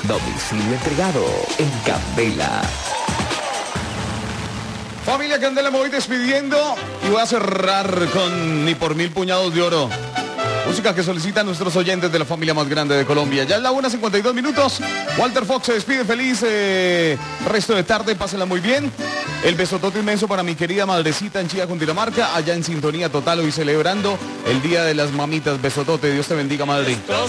Domicilio entregado en Candela. Familia Candela, me voy despidiendo y voy a cerrar con Ni por 1000 puñados de oro. Música que solicitan nuestros oyentes de la familia más grande de Colombia. Ya es la 1:52. Walter Fox se despide. Feliz resto de tarde. Pásenla muy bien. El besotote inmenso para mi querida madrecita en Chía, Cundinamarca. Allá en sintonía total hoy celebrando el Día de las Mamitas. Besotote. Dios te bendiga, madre.